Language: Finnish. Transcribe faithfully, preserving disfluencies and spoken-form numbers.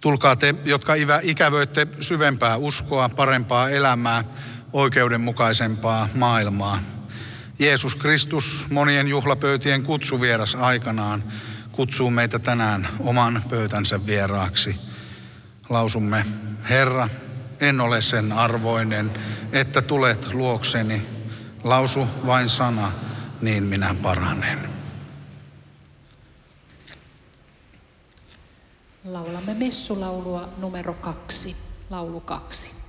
Tulkaa te, jotka ikävöitte syvempää uskoa, parempaa elämää, oikeudenmukaisempaa maailmaa. Jeesus Kristus, monien juhlapöytien kutsuvieras aikanaan, kutsuu meitä tänään oman pöytänsä vieraaksi. Lausumme: Herra, en ole sen arvoinen, että tulet luokseni. Lausu vain sana, niin minä paranen. Laulamme messulaulua numero kaksi, laulu kaksi.